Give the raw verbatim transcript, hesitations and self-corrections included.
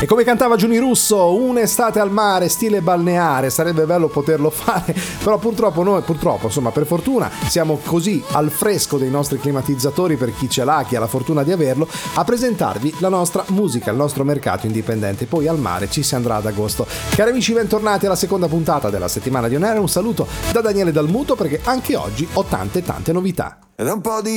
E come cantava Giuni Russo, un'estate al mare, stile balneare, sarebbe bello poterlo fare, però purtroppo noi, purtroppo, insomma, per fortuna siamo così al fresco dei nostri climatizzatori, per chi ce l'ha, chi ha la fortuna di averlo, a presentarvi la nostra musica, il nostro mercato indipendente. Poi al mare ci si andrà ad agosto. Cari amici, bentornati alla seconda puntata della settimana di On Air. Un saluto da Daniele Dalmuto, perché anche oggi ho tante tante novità. Ed è un po' di